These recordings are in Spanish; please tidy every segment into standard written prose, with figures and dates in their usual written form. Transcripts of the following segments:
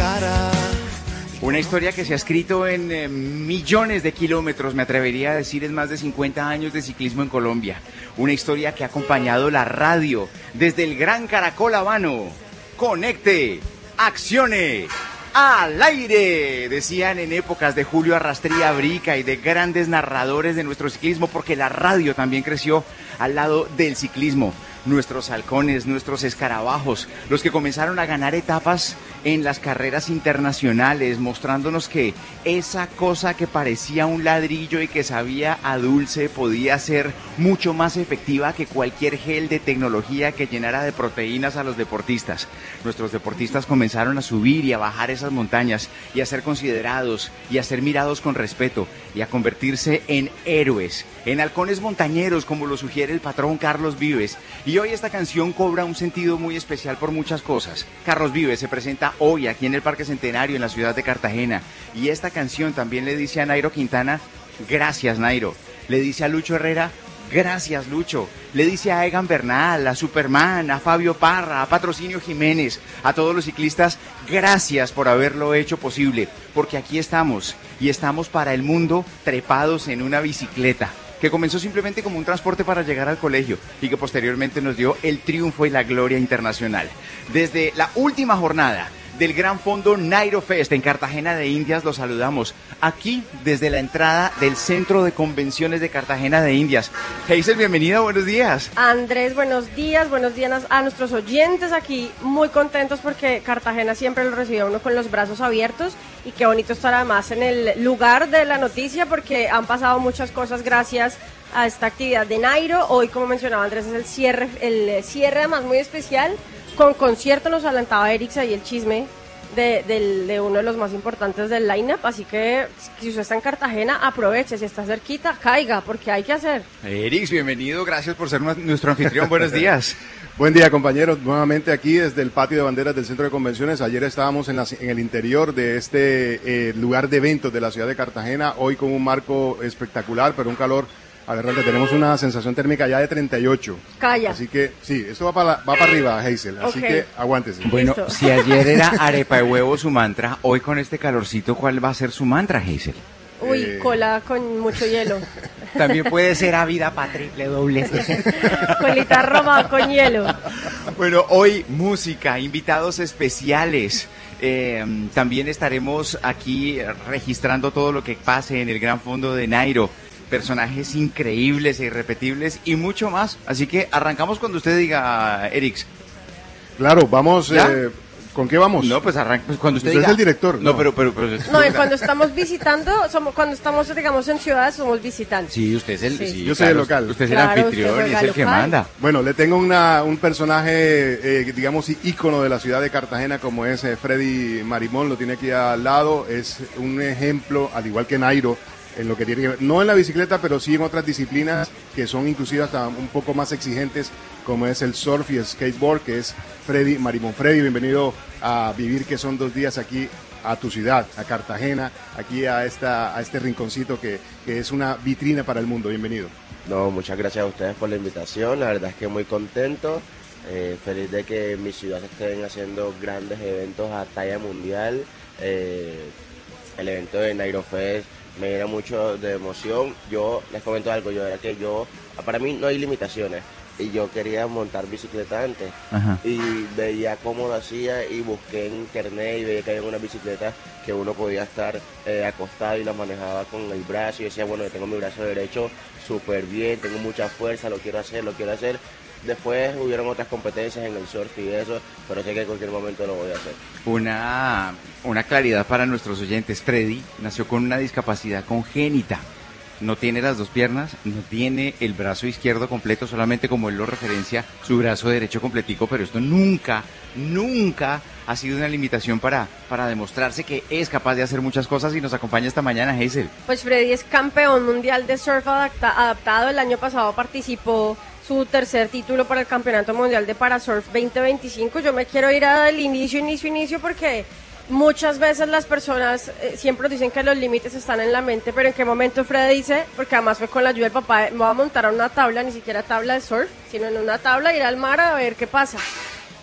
cara. Una historia que se ha escrito en millones de kilómetros, me atrevería a decir, en más de 50 años de ciclismo en Colombia. Una historia que ha acompañado la radio desde el Gran Caracol Habano. Conecte, accione, al aire, decían en épocas de Julio Arrastría Brica y de grandes narradores de nuestro ciclismo, porque la radio también creció al lado del ciclismo. Nuestros halcones, nuestros escarabajos, los que comenzaron a ganar etapas en las carreras internacionales, mostrándonos que esa cosa que parecía un ladrillo y que sabía a dulce podía ser mucho más efectiva que cualquier gel de tecnología que llenara de proteínas a los deportistas. Nuestros deportistas comenzaron a subir y a bajar esas montañas y a ser considerados y a ser mirados con respeto y a convertirse en héroes, en halcones montañeros, como lo sugiere el patrón Carlos Vives. Y hoy esta canción cobra un sentido muy especial por muchas cosas. Carlos Vives se presenta hoy aquí en el Parque Centenario en la ciudad de Cartagena, y esta canción también le dice a Nairo Quintana, gracias Nairo. Le dice a Lucho Herrera, gracias Lucho. Le dice a Egan Bernal, a Superman, a Fabio Parra, a Patrocinio Jiménez, a todos los ciclistas, gracias por haberlo hecho posible, porque aquí estamos, y estamos para el mundo trepados en una bicicleta, que comenzó simplemente como un transporte para llegar al colegio y que posteriormente nos dio el triunfo y la gloria internacional. Desde la última jornada del Gran Fondo Nairo Fest en Cartagena de Indias los saludamos aquí desde la entrada del Centro de Convenciones de Cartagena de Indias. Hazel, bienvenida, buenos días. Andrés, buenos días a nuestros oyentes aquí, muy contentos porque Cartagena siempre lo recibe a uno con los brazos abiertos, y qué bonito estar además en el lugar de la noticia porque han pasado muchas cosas gracias a esta actividad de Nairo. Hoy, como mencionaba Andrés, es el cierre además muy especial, con concierto. Nos adelantaba Erix ahí el chisme de uno de los más importantes del line-up, así que si usted está en Cartagena, aproveche, si está cerquita, caiga, porque hay que hacer. Erix, bienvenido, gracias por ser nuestro anfitrión, buenos días. Buen día, compañeros, nuevamente aquí desde el patio de banderas del Centro de Convenciones. Ayer estábamos en el interior de este lugar de eventos de la ciudad de Cartagena, hoy con un marco espectacular, pero un calor aberrante. Tenemos una sensación térmica ya de 38. Calla. Así que, sí, esto va para arriba, Hazel, así que aguántese. Bueno, Listo. si ayer era arepa de huevo su mantra, hoy con este calorcito, ¿cuál va a ser su mantra, Hazel? Uy, cola con mucho hielo. También puede ser ávida para triple doble. Colita roma con hielo. Bueno, hoy música, invitados especiales. También estaremos aquí registrando todo lo que pase en el Gran Fondo de Nairo. Personajes increíbles e irrepetibles y mucho más. Así que arrancamos cuando usted diga, Erix. Claro, vamos. ¿Con qué vamos? No, pues arranca cuando usted Usted diga. es el director. No, pero No, y cuando estamos visitando, cuando estamos, digamos, en ciudades, somos visitantes. sí, usted es el. Sí. Sí, Yo soy el local. Usted es Claro, el anfitrión usted y es juega el que local. manda. Bueno, le tengo un personaje, digamos, ícono de la ciudad de Cartagena, como es Freddy Marimón, lo tiene aquí al lado. Es un ejemplo, al igual que Nairo, en lo que tiene que ver, no en la bicicleta, pero sí en otras disciplinas que son inclusive hasta un poco más exigentes, como es el surf y el skateboard, que es Freddy Marimón. Freddy, bienvenido a Vivir, que son 2 días aquí a tu ciudad, a Cartagena, aquí a este rinconcito que es una vitrina para el mundo. Bienvenido. No, muchas gracias a ustedes por la invitación, la verdad es que muy contento, feliz de que en mi ciudad se estén haciendo grandes eventos a talla mundial. El evento de Nairo Fest me llena mucho de emoción. Yo les comento algo, para mí no hay limitaciones, y yo quería montar bicicleta antes. Ajá. Y veía cómo lo hacía y busqué en internet y veía que había una bicicleta que uno podía estar acostado y la manejaba con el brazo, y decía, bueno, yo tengo mi brazo derecho súper bien, tengo mucha fuerza, lo quiero hacer. Después hubieron otras competencias en el surf y eso, pero sé que en cualquier momento lo voy a hacer. Una claridad para nuestros oyentes. Freddy nació con una discapacidad congénita. No tiene las 2 piernas, no tiene el brazo izquierdo completo, solamente, como él lo referencia, su brazo derecho completico, pero esto nunca ha sido una limitación para demostrarse que es capaz de hacer muchas cosas, y nos acompaña esta mañana, Hazel. Pues Freddy es campeón mundial de surf adaptado. El año pasado participó su 3er título para el Campeonato Mundial de Parasurf 2025. Yo me quiero ir al inicio porque muchas veces las personas siempre dicen que los límites están en la mente, pero ¿en qué momento Freddy dice? Porque además fue con la ayuda del papá, me voy a montar a una tabla, ni siquiera tabla de surf, sino en una tabla, ir al mar a ver qué pasa.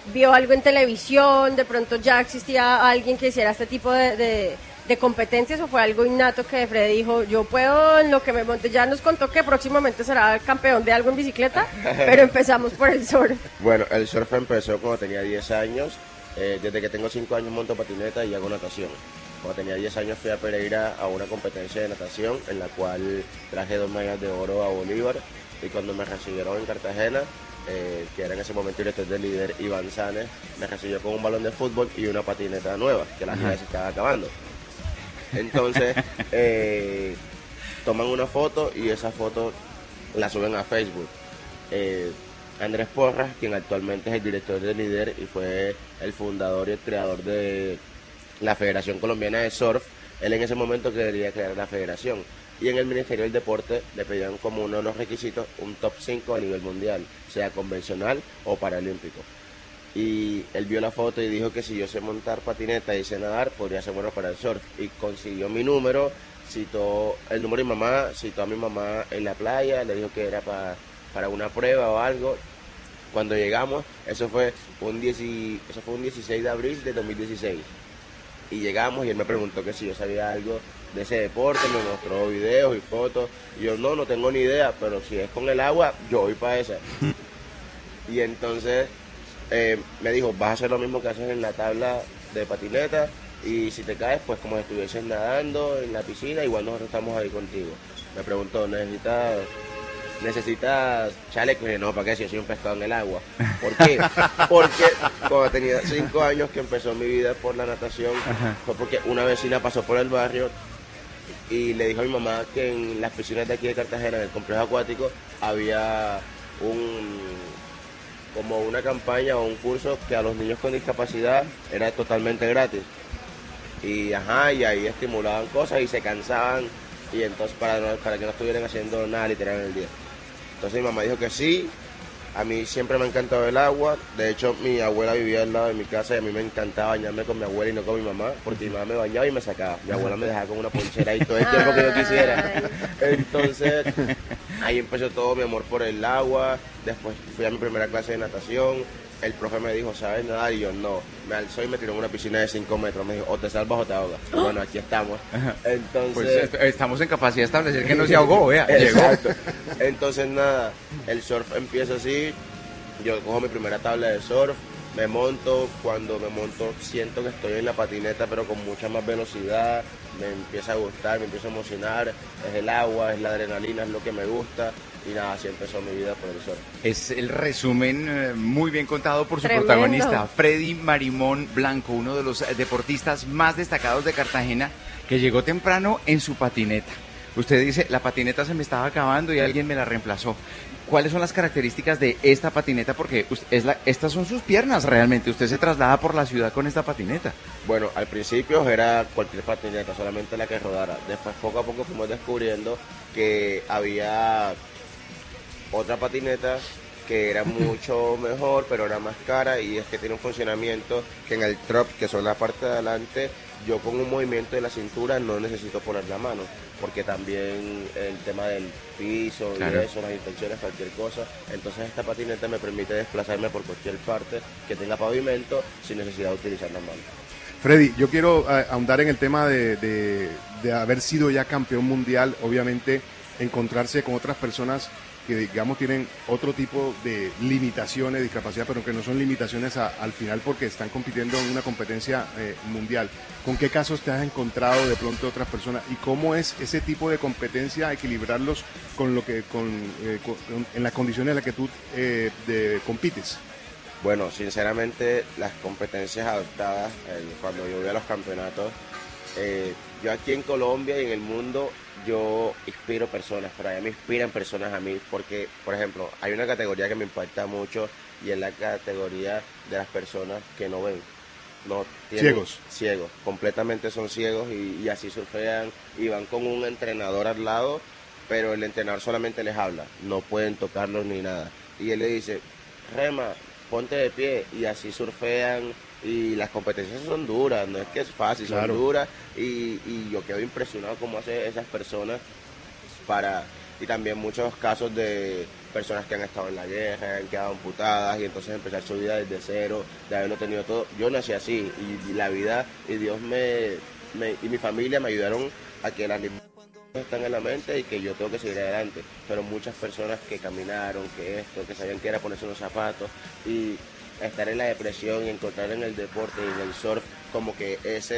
vio algo en televisión, de pronto ya existía alguien que hiciera este tipo de competencias, o fue algo innato que Freddy dijo, yo puedo en lo que me monte? Ya nos contó que próximamente será campeón de algo en bicicleta, pero empezamos por el surf. Bueno, el surf empezó cuando tenía 10 años. Desde que tengo 5 años monto patineta y hago natación. Cuando tenía 10 años fui a Pereira a una competencia de natación en la cual traje 2 medallas de oro a Bolívar, y cuando me recibieron en Cartagena, que era en ese momento el director del líder Iván Sanes, me recibió con un balón de fútbol y una patineta nueva, que la gira se estaba acabando. Entonces toman una foto y esa foto la suben a Facebook. Andrés Porras, quien actualmente es el director del líder y fue el fundador y el creador de la Federación Colombiana de Surf, él en ese momento quería crear la federación, y en el Ministerio del Deporte le pedían como uno de los requisitos un top 5 a nivel mundial, sea convencional o paralímpico. Y él vio la foto y dijo que si yo sé montar patineta y sé nadar, podría ser bueno para el surf, y consiguió mi número, citó el número de mi mamá, citó a mi mamá en la playa, le dijo que era para una prueba o algo. Cuando llegamos, eso fue un 16 de abril de 2016. Y llegamos y él me preguntó que si yo sabía algo de ese deporte, me mostró videos y fotos. Y yo no tengo ni idea, pero si es con el agua, yo voy para esa. Y entonces me dijo, vas a hacer lo mismo que haces en la tabla de patineta, y si te caes, pues como si estuvieses nadando en la piscina, igual nosotros estamos ahí contigo. Me preguntó, ¿necesitas chaleco? Y dije, no, ¿para qué? Si yo soy un pescado en el agua. ¿Por qué? Porque cuando tenía 5 años que empezó mi vida por la natación, fue porque una vecina pasó por el barrio y le dijo a mi mamá que en las piscinas de aquí de Cartagena, en el complejo acuático, había como una campaña o un curso que a los niños con discapacidad era totalmente gratis. Y ahí estimulaban cosas y se cansaban, y entonces para que no estuvieran haciendo nada literal en el día. Entonces mi mamá dijo que sí. A mí siempre me ha encantado el agua. De hecho, mi abuela vivía al lado de mi casa y a mí me encantaba bañarme con mi abuela y no con mi mamá, porque mi mamá me bañaba y me sacaba. Mi abuela me dejaba con una ponchera y todo el tiempo que yo quisiera. Entonces, ahí empezó todo mi amor por el agua. Después fui a mi primera clase de natación. El profe me dijo, ¿sabes nadar? Y yo no. Me alzó y me tiró en una piscina de 5 metros. Me dijo, o te salvas o te ahogas. Y bueno, aquí estamos. Entonces, pues estamos en capacidad de establecer que no se ahogó, vea. Exacto. Entonces nada, el surf empieza así. Yo cojo mi primera tabla de surf, me monto. Cuando me monto siento que estoy en la patineta, pero con mucha más velocidad. Me empieza a gustar, me empieza a emocionar. Es el agua, es la adrenalina, es lo que me gusta. Y nada, así empezó mi vida por el surf. Es el resumen muy bien contado por su Tremendo. protagonista, Freddy Marimón Blanco, uno de los deportistas más destacados de Cartagena, que llegó temprano en su patineta. Usted dice, la patineta se me estaba acabando y alguien me la reemplazó. ¿Cuáles son las características de esta patineta? Porque estas son sus piernas realmente. Usted se traslada por la ciudad con esta patineta. Bueno, al principio era cualquier patineta, solamente la que rodara. Después, poco a poco, fuimos descubriendo que había otra patineta que era mucho mejor, pero era más cara, y es que tiene un funcionamiento que en el drop, que son la parte de adelante, yo con un movimiento de la cintura no necesito poner la mano, porque también el tema del piso, claro, y eso, las intenciones, cualquier cosa. Entonces esta patineta me permite desplazarme por cualquier parte que tenga pavimento sin necesidad de utilizar la mano. Freddy, yo quiero ahondar en el tema de haber sido ya campeón mundial, obviamente encontrarse con otras personas que digamos tienen otro tipo de limitaciones, discapacidad, pero que no son limitaciones al final porque están compitiendo en una competencia mundial. ¿Con qué casos te has encontrado de pronto otras personas y cómo es ese tipo de competencia equilibrarlos con lo que en las condiciones en las que tú compites? Bueno, sinceramente las competencias adaptadas, cuando yo voy a los campeonatos, yo aquí en Colombia y en el mundo, yo inspiro personas, pero allá me inspiran personas a mí, porque, por ejemplo, hay una categoría que me impacta mucho y es la categoría de las personas que no ven. No tienen, ciegos, completamente son ciegos y así surfean y van con un entrenador al lado, pero el entrenador solamente les habla, no pueden tocarlos ni nada. Y él le dice, rema, ponte de pie, y así surfean. Y las competencias son duras, no es que es fácil, son duras, y yo quedo impresionado cómo hacen esas personas y también muchos casos de personas que han estado en la guerra, han quedado amputadas y entonces empezar su vida desde cero, de haberlo tenido todo. Yo nací así y la vida y Dios y mi familia me ayudaron a que las limitaciones están en la mente y que yo tengo que seguir adelante. Pero muchas personas que caminaron, que sabían que era ponerse unos zapatos y estar en la depresión y encontrar en el deporte y en el surf como que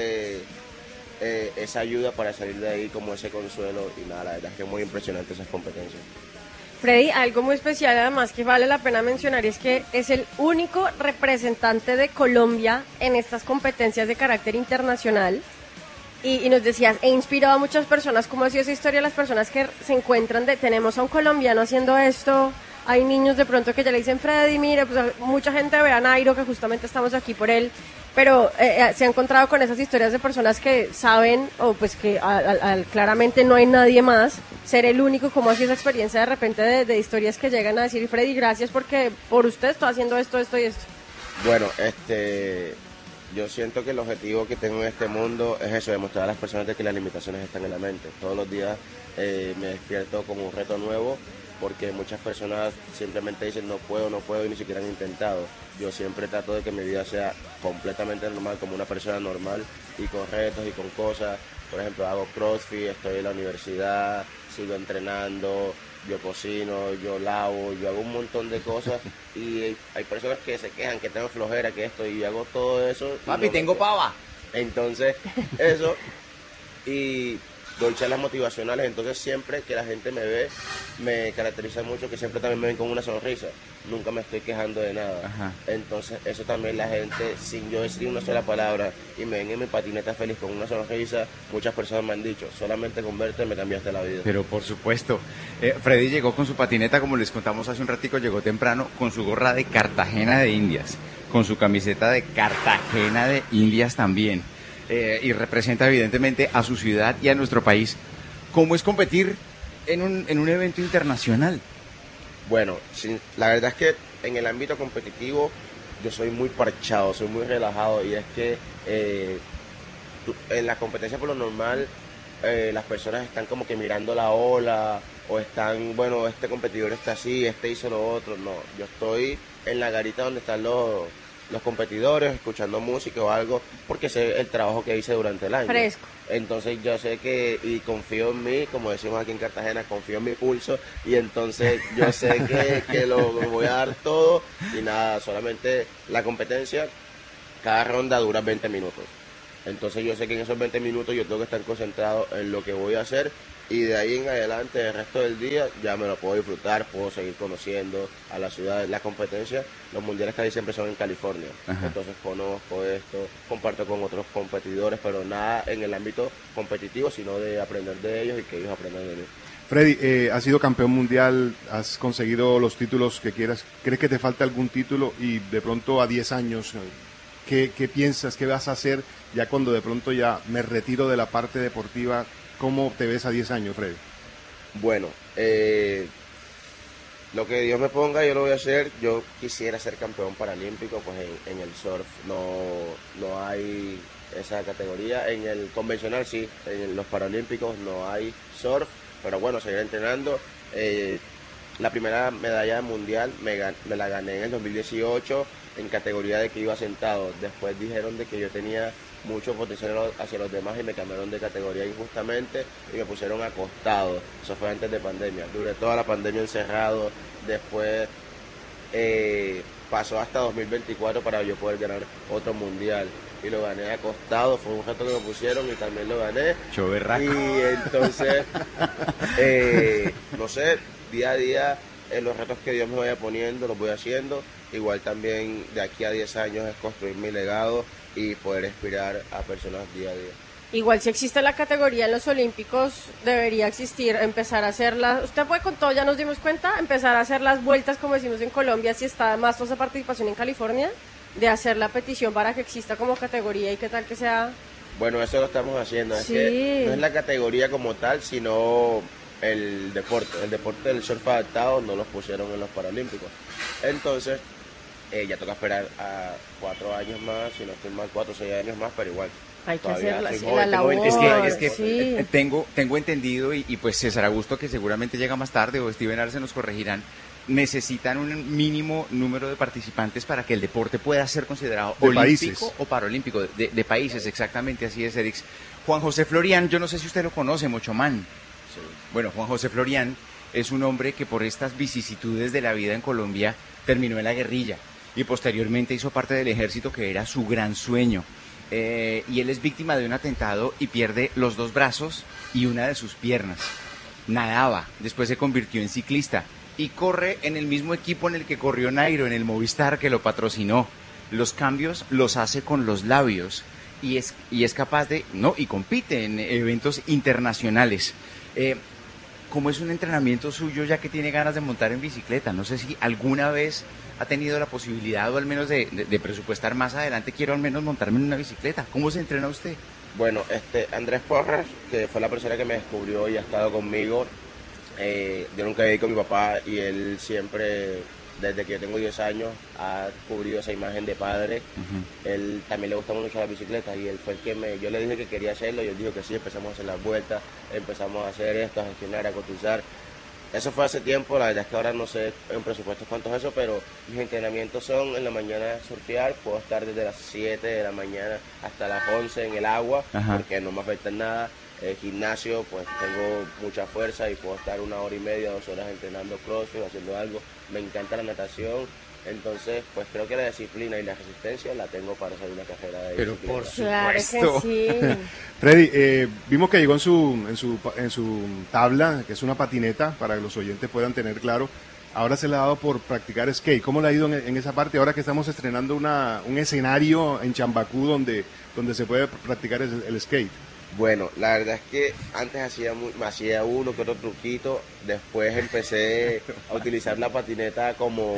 esa ayuda para salir de ahí, como ese consuelo, y nada, la verdad es que es muy impresionante esas competencias. Freddy, algo muy especial además que vale la pena mencionar es que es el único representante de Colombia en estas competencias de carácter internacional. Y nos decías, he inspirado a muchas personas. ¿Cómo ha sido esa historia? Las personas que se encuentran tenemos a un colombiano haciendo esto. Hay niños de pronto que ya le dicen, Freddy, mire, pues mucha gente ve a Nairo, que justamente estamos aquí por él, pero se ha encontrado con esas historias de personas que saben, o pues que claramente no hay nadie más, ser el único. ¿Cómo ha sido esa experiencia de repente de historias que llegan a decir, Freddy, gracias porque por usted estoy haciendo esto, esto y esto? Bueno, yo siento que el objetivo que tengo en este mundo es eso, demostrar a las personas de que las limitaciones están en la mente. Todos los días me despierto como un reto nuevo, porque muchas personas simplemente dicen no puedo y ni siquiera han intentado. Yo siempre trato de que mi vida sea completamente normal, como una persona normal, y con retos y con cosas. Por ejemplo, hago CrossFit, estoy en la universidad, sigo entrenando, yo cocino, yo lavo, yo hago un montón de cosas y hay personas que se quejan que tengo flojera, que esto, y hago todo eso. Papi, tengo pava. Entonces, eso, y doy charlas motivacionales, entonces siempre que la gente me ve, me caracteriza mucho que siempre también me ven con una sonrisa, nunca me estoy quejando de nada. Ajá. Entonces eso también la gente, sin yo decir una sola palabra, y me ven en mi patineta feliz con una sonrisa, muchas personas me han dicho, solamente con verte me cambiaste la vida. Pero por supuesto, Freddy llegó con su patineta, como les contamos hace un ratico, llegó temprano con su gorra de Cartagena de Indias, con su camiseta de Cartagena de Indias también. Y representa evidentemente a su ciudad y a nuestro país. ¿Cómo es competir en un evento internacional? Bueno, la verdad es que en el ámbito competitivo yo soy muy parchado, soy muy relajado, y es que en la competencia por lo normal las personas están como que mirando la ola, o están, bueno, este competidor está así, este hizo lo otro. No, yo estoy en la garita donde están los competidores, escuchando música o algo, porque sé el trabajo que hice durante el año. Fresco. Entonces yo sé que, y confío en mí, como decimos aquí en Cartagena, confío en mi pulso, y entonces yo sé que lo voy a dar todo, y nada, solamente la competencia, cada ronda dura 20 minutos. Entonces yo sé que en esos 20 minutos yo tengo que estar concentrado en lo que voy a hacer, y de ahí en adelante, el resto del día, ya me lo puedo disfrutar, puedo seguir conociendo a la ciudad. La competencia, los mundiales casi siempre son en California. Ajá. Entonces conozco esto, comparto con otros competidores, pero nada en el ámbito competitivo, sino de aprender de ellos y que ellos aprendan de mí. Freddy, has sido campeón mundial, has conseguido los títulos que quieras. ¿Crees que te falta algún título? Y de pronto a 10 años, ¿qué piensas? ¿Qué vas a hacer ya cuando de pronto ya me retiro de la parte deportiva? ¿Cómo te ves a 10 años, Freddy? Bueno, lo que Dios me ponga yo lo voy a hacer. Yo quisiera ser campeón paralímpico, pues en el surf no hay esa categoría. En el convencional sí, en los paralímpicos no hay surf, pero bueno, seguir entrenando. La primera medalla mundial me la gané en el 2018 en categoría de que iba sentado. Después dijeron de que yo tenía mucho potencial hacia los demás y me cambiaron de categoría injustamente y me pusieron acostado. Eso fue antes de pandemia. Duré toda la pandemia encerrado. Después pasó hasta 2024 para yo poder ganar otro mundial. Y lo gané acostado. Fue un reto que me pusieron y también lo gané. Choverraco. Y entonces, no sé, día a día, los retos que Dios me vaya poniendo, los voy haciendo. Igual también de aquí a 10 años es construir mi legado y poder inspirar a personas día a día. Igual si existe la categoría en los Olímpicos, debería existir, empezar a hacerlas. Usted puede con todo, ya nos dimos cuenta, empezar a hacer las vueltas como decimos en Colombia, si está más toda esa participación en California, de hacer la petición para que exista como categoría y qué tal que sea. Bueno, eso lo estamos haciendo, es Sí. que no es la categoría como tal, sino el deporte del surf adaptado no los pusieron en los Paralímpicos. Entonces, ya toca esperar a 4 años más, si no estoy mal, 4 o 6 años más, pero igual. Hay que todavía hacer la, soy sí, joven, la tengo labor. 25 Es que sí. tengo entendido, y pues César Augusto, que seguramente llega más tarde, o Steven Arce nos corregirán, necesitan un mínimo número de participantes para que el deporte pueda ser considerado de olímpico países. o paralímpico, de países, exactamente, así es, Erix. Juan José Florian, yo no sé si usted lo conoce, Mochomán. Sí. Bueno, Juan José Florian es un hombre que por estas vicisitudes de la vida en Colombia terminó en la guerrilla y posteriormente hizo parte del ejército, que era su gran sueño. Y él es víctima de un atentado y pierde los 2 brazos y una de sus piernas. Nadaba, después se convirtió en ciclista y corre en el mismo equipo en el que corrió Nairo, en el Movistar, que lo patrocinó. Los cambios los hace con los labios y es capaz de, y compite en eventos internacionales. ¿Cómo es un entrenamiento suyo, ya que tiene ganas de montar en bicicleta? No sé si alguna vez ha tenido la posibilidad o al menos de presupuestar más adelante, quiero al menos montarme en una bicicleta. ¿Cómo se entrena usted? Bueno, Andrés Porras, que fue la persona que me descubrió y ha estado conmigo, yo nunca viví con mi papá y él siempre, desde que yo tengo 10 años, ha cubrido esa imagen de padre. Él también le gusta mucho la bicicleta y él fue el que yo le dije que quería hacerlo y él dijo que sí, empezamos a hacer las vueltas, empezamos a hacer esto, a gestionar, a cotizar. Eso fue hace tiempo, la verdad es que ahora no sé en presupuestos cuánto es eso, pero mis entrenamientos son en la mañana surfear, puedo estar desde las 7 de la mañana hasta las 11 en el agua, porque no me afecta en nada. Gimnasio, pues tengo mucha fuerza y puedo estar 1 hora y media, 2 horas entrenando crossfit, haciendo algo. Me encanta la natación, entonces pues creo que la disciplina y la resistencia la tengo para hacer una carrera de Pero bicicleta. por Claro supuesto. que sí. Freddy, vimos que llegó en su tabla, que es una patineta, para que los oyentes puedan tener claro. Ahora se le ha dado por practicar skate. ¿Cómo le ha ido en esa parte? Ahora que estamos estrenando un escenario en Chambacú donde se puede practicar el skate. Bueno, la verdad es que antes hacía uno que otro truquito, después empecé a utilizar la patineta como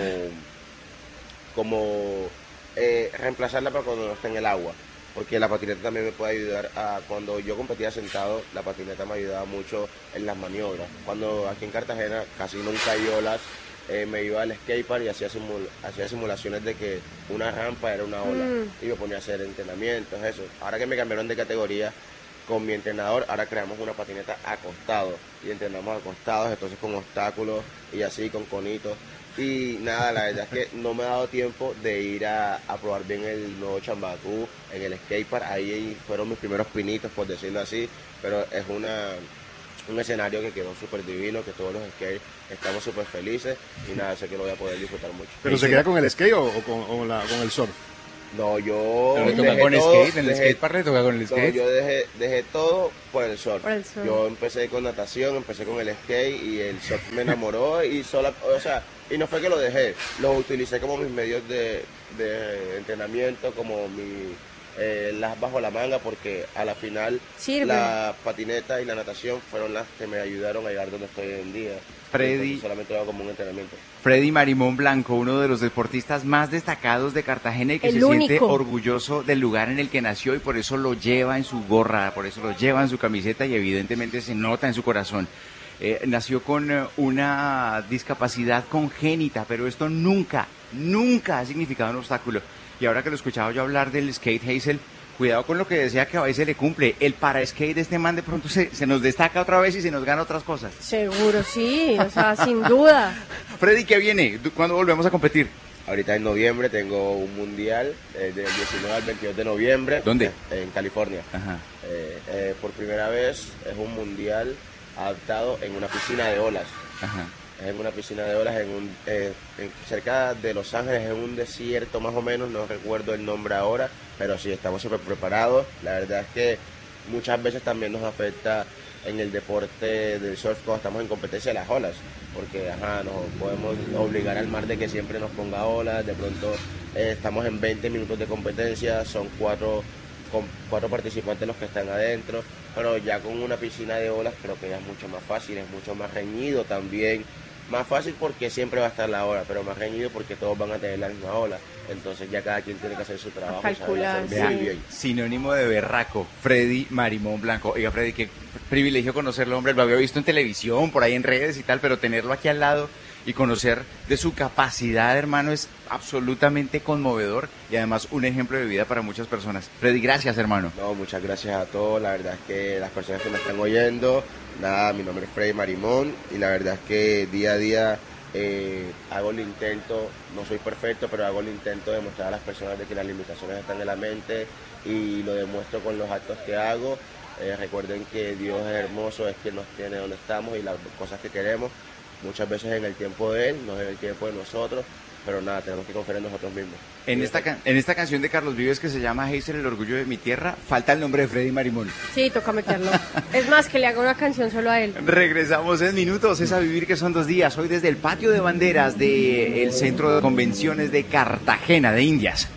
reemplazarla para cuando no esté en el agua, porque la patineta también me puede ayudar cuando yo competía sentado, la patineta me ayudaba mucho en las maniobras. Cuando aquí en Cartagena casi nunca hay olas, me iba al skatepark y hacía simulaciones de que una rampa era una ola y me ponía a hacer entrenamientos, eso. Ahora que me cambiaron de categoría, con mi entrenador, ahora creamos una patineta acostado y entrenamos acostados, entonces con obstáculos y así, con conitos. Y nada, la verdad es que no me ha dado tiempo de ir a probar bien el nuevo Chambacú en el skatepark. Ahí fueron mis primeros pinitos, por decirlo así, pero es un escenario que quedó súper divino, que todos los skates estamos súper felices y nada, sé que lo voy a poder disfrutar mucho. ¿Pero se queda con el skate o con el surf? No, yo ¿Pero le toca dejé con todo, skate? ¿En el skatepark le toca con el no, skate? yo dejé todo por el surf. Por el surf. Yo empecé con natación, empecé con el skate y el surf me enamoró y y no fue que lo dejé, lo utilicé como mis medios de entrenamiento, como las bajo la manga, porque a la final Sirve. la patineta y la natación fueron las que me ayudaron a llegar donde estoy hoy en día. Freddy. Entonces, solamente lo hago como un entrenamiento. Freddy Marimón Blanco, uno de los deportistas más destacados de Cartagena y que El se siente único. orgulloso del lugar en el que nació y por eso lo lleva en su gorra, por eso lo lleva en su camiseta y evidentemente se nota en su corazón. Nació con una discapacidad congénita, pero esto nunca ha significado un obstáculo. Y ahora que lo escuchaba yo hablar del skate, Hazel, cuidado con lo que decía, que a veces le cumple. El para skate de este man de pronto se nos destaca otra vez y se nos gana otras cosas. Seguro, sí, o sea, sin duda. Freddy, ¿qué viene? ¿Cuándo volvemos a competir? Ahorita en noviembre tengo un mundial, del 19 al 22 de noviembre. ¿Dónde? En California. Ajá. Por primera vez es un mundial adaptado en una piscina de olas. Ajá. Es en una piscina de olas cerca de Los Ángeles, en un desierto más o menos, no recuerdo el nombre ahora, pero sí, estamos súper preparados. La verdad es que muchas veces también nos afecta en el deporte del surf cuando estamos en competencia de las olas, porque nos podemos obligar al mar de que siempre nos ponga olas. De pronto estamos en 20 minutos de competencia, son cuatro participantes los que están adentro, pero ya con una piscina de olas creo que ya es mucho más fácil, es mucho más reñido también. Más fácil porque siempre va a estar la ola, pero más reñido porque todos van a tener la misma ola. Entonces ya cada quien tiene que hacer su trabajo. Calcular, y saber hacer sí. bien. Sinónimo de berraco, Freddy Marimón Blanco. Oiga, Freddy, qué privilegio conocerlo, hombre. Lo había visto en televisión, por ahí en redes y tal, pero tenerlo aquí al lado y conocer de su capacidad, hermano, es absolutamente conmovedor y además un ejemplo de vida para muchas personas. Freddy, gracias, hermano. No, muchas gracias a todos. La verdad es que las personas que me están oyendo, nada, mi nombre es Freddy Marimón y la verdad es que día a día hago el intento, no soy perfecto, pero hago el intento de mostrar a las personas de que las limitaciones están en la mente y lo demuestro con los actos que hago. Recuerden que Dios es hermoso, es quien nos tiene donde estamos y las cosas que queremos, muchas veces en el tiempo de Él, no en el tiempo de nosotros, pero nada, tenemos que confiar en nosotros mismos. En esta canción de Carlos Vives que se llama Hazel, el orgullo de mi tierra, falta el nombre de Freddy Marimón. Sí, toca meterlo. Es más, que le haga una canción solo a él. Regresamos en minutos, es A Vivir que son 2 días, hoy desde el patio de banderas del Centro de Convenciones de Cartagena de Indias.